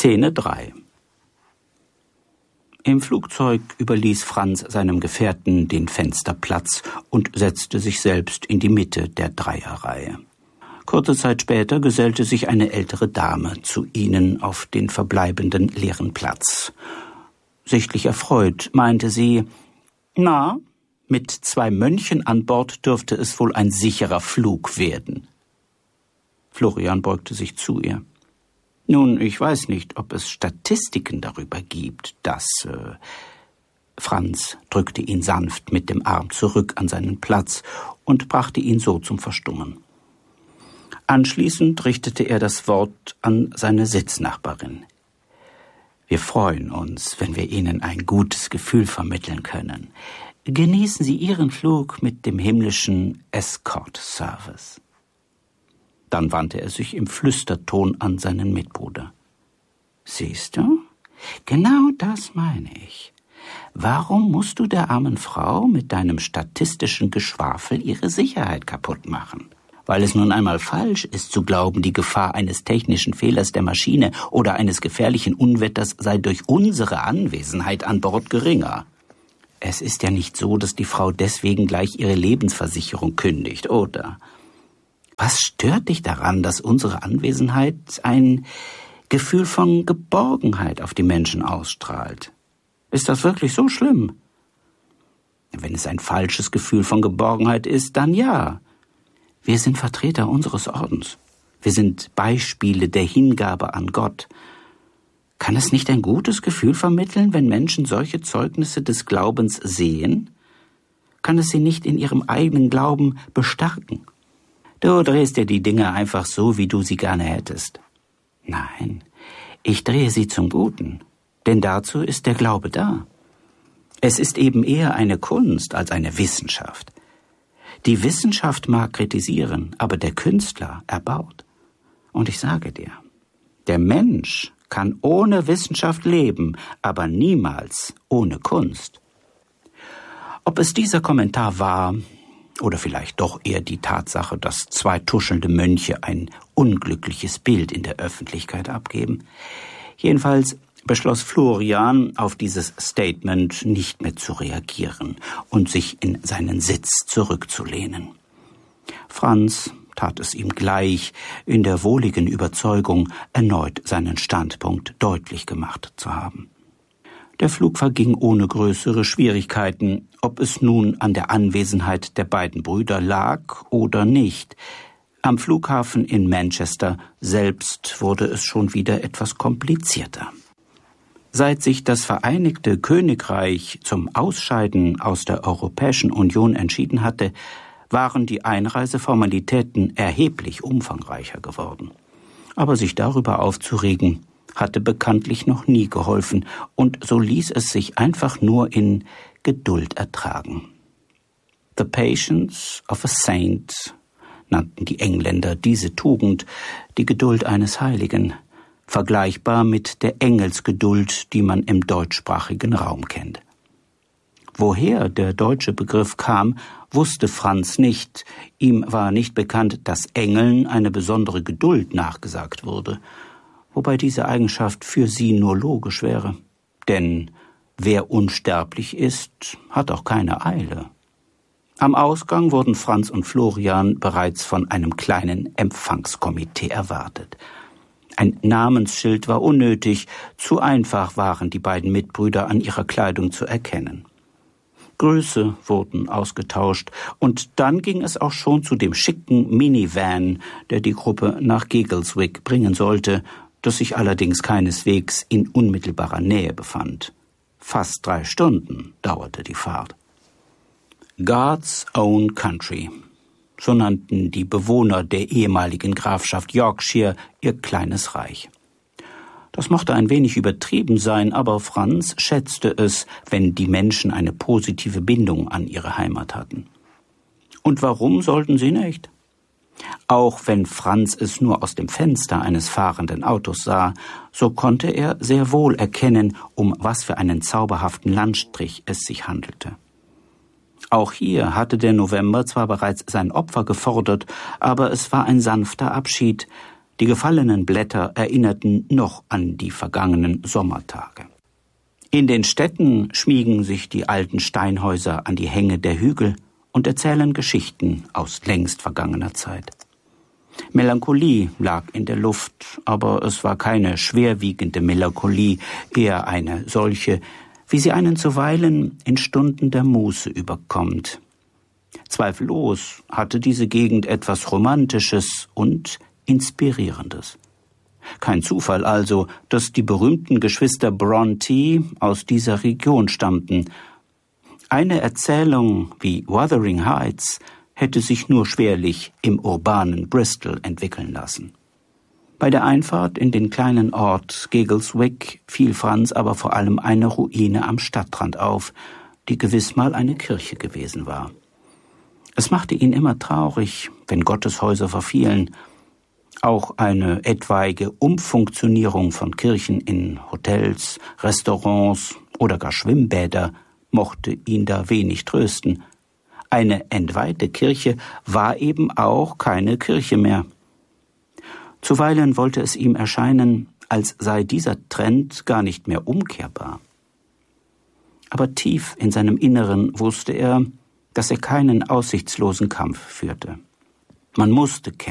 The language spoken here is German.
Szene 3. Im Flugzeug überließ Franz seinem Gefährten den Fensterplatz und setzte sich selbst in die Mitte der Dreierreihe. Kurze Zeit später gesellte sich eine ältere Dame zu ihnen auf den verbleibenden leeren Platz. Sichtlich erfreut meinte sie, »Na, mit 2 Mönchen an Bord dürfte es wohl ein sicherer Flug werden.« Florian beugte sich zu ihr. »Nun, ich weiß nicht, ob es Statistiken darüber gibt, dass...« Franz drückte ihn sanft mit dem Arm zurück an seinen Platz und brachte ihn so zum Verstummen. Anschließend richtete er das Wort an seine Sitznachbarin. »Wir freuen uns, wenn wir Ihnen ein gutes Gefühl vermitteln können. Genießen Sie Ihren Flug mit dem himmlischen Escort-Service.« Dann wandte er sich im Flüsterton an seinen Mitbruder. »Siehst du? Genau das meine ich. Warum musst du der armen Frau mit deinem statistischen Geschwafel ihre Sicherheit kaputt machen? Weil es nun einmal falsch ist zu glauben, die Gefahr eines technischen Fehlers der Maschine oder eines gefährlichen Unwetters sei durch unsere Anwesenheit an Bord geringer. Es ist ja nicht so, dass die Frau deswegen gleich ihre Lebensversicherung kündigt, oder? Was stört dich daran, dass unsere Anwesenheit ein Gefühl von Geborgenheit auf die Menschen ausstrahlt? Ist das wirklich so schlimm? Wenn es ein falsches Gefühl von Geborgenheit ist, dann ja. Wir sind Vertreter unseres Ordens. Wir sind Beispiele der Hingabe an Gott. Kann es nicht ein gutes Gefühl vermitteln, wenn Menschen solche Zeugnisse des Glaubens sehen? Kann es sie nicht in ihrem eigenen Glauben bestärken? Du drehst dir die Dinge einfach so, wie du sie gerne hättest. Nein, ich drehe sie zum Guten, denn dazu ist der Glaube da. Es ist eben eher eine Kunst als eine Wissenschaft. Die Wissenschaft mag kritisieren, aber der Künstler erbaut. Und ich sage dir, der Mensch kann ohne Wissenschaft leben, aber niemals ohne Kunst. Ob es dieser Kommentar war, oder vielleicht doch eher die Tatsache, dass 2 tuschelnde Mönche ein unglückliches Bild in der Öffentlichkeit abgeben. Jedenfalls beschloss Florian, auf dieses Statement nicht mehr zu reagieren und sich in seinen Sitz zurückzulehnen. Franz tat es ihm gleich, in der wohligen Überzeugung, erneut seinen Standpunkt deutlich gemacht zu haben. Der Flug verging ohne größere Schwierigkeiten, ob es nun an der Anwesenheit der beiden Brüder lag oder nicht. Am Flughafen in Manchester selbst wurde es schon wieder etwas komplizierter. Seit sich das Vereinigte Königreich zum Ausscheiden aus der Europäischen Union entschieden hatte, waren die Einreiseformalitäten erheblich umfangreicher geworden. Aber sich darüber aufzuregen, hatte bekanntlich noch nie geholfen, und so ließ es sich einfach nur in Geduld ertragen. The patience of a saint nannten die Engländer diese Tugend, die Geduld eines Heiligen, vergleichbar mit der Engelsgeduld, die man im deutschsprachigen Raum kennt. Woher der deutsche Begriff kam, wusste Franz nicht. Ihm war nicht bekannt, dass Engeln eine besondere Geduld nachgesagt wurde, wobei diese Eigenschaft für sie nur logisch wäre. Denn wer unsterblich ist, hat auch keine Eile. Am Ausgang wurden Franz und Florian bereits von einem kleinen Empfangskomitee erwartet. Ein Namensschild war unnötig, zu einfach waren die beiden Mitbrüder an ihrer Kleidung zu erkennen. Grüße wurden ausgetauscht, und dann ging es auch schon zu dem schicken Minivan, der die Gruppe nach Giggleswick bringen sollte, das sich allerdings keineswegs in unmittelbarer Nähe befand. Fast 3 Stunden dauerte die Fahrt. God's Own Country. So nannten die Bewohner der ehemaligen Grafschaft Yorkshire ihr kleines Reich. Das mochte ein wenig übertrieben sein, aber Franz schätzte es, wenn die Menschen eine positive Bindung an ihre Heimat hatten. Und warum sollten sie nicht? Auch wenn Franz es nur aus dem Fenster eines fahrenden Autos sah, so konnte er sehr wohl erkennen, um was für einen zauberhaften Landstrich es sich handelte. Auch hier hatte der November zwar bereits sein Opfer gefordert, aber es war ein sanfter Abschied, Die gefallenen Blätter erinnerten noch an die vergangenen Sommertage. In den Städten schmiegen sich die alten Steinhäuser an die Hänge der Hügel und erzählen Geschichten aus längst vergangener Zeit. Melancholie lag in der Luft, aber es war keine schwerwiegende Melancholie, eher eine solche, wie sie einen zuweilen in Stunden der Muße überkommt. Zweifellos hatte diese Gegend etwas Romantisches und Inspirierendes. Kein Zufall also, dass die berühmten Geschwister Brontë aus dieser Region stammten. Eine Erzählung wie Wuthering Heights hätte sich nur schwerlich im urbanen Bristol entwickeln lassen. Bei der Einfahrt in den kleinen Ort Giggleswick fiel Franz aber vor allem eine Ruine am Stadtrand auf, die gewiss mal eine Kirche gewesen war. Es machte ihn immer traurig, wenn Gotteshäuser verfielen. Auch eine etwaige Umfunktionierung von Kirchen in Hotels, Restaurants oder gar Schwimmbäder mochte ihn da wenig trösten. Eine entweihte Kirche war eben auch keine Kirche mehr. Zuweilen wollte es ihm erscheinen, als sei dieser Trend gar nicht mehr umkehrbar. Aber tief in seinem Inneren wusste er, dass er keinen aussichtslosen Kampf führte. Man musste kämpfen.